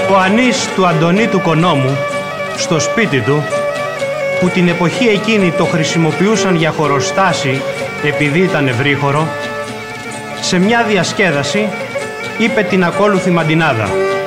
Ο Ανής του Αντωνή του Κονόμου, στο σπίτι του, που την εποχή εκείνη το χρησιμοποιούσαν για χωροστάσι επειδή ήταν ευρύχωρο, σε μια διασκέδαση είπε την ακόλουθη μαντινάδα.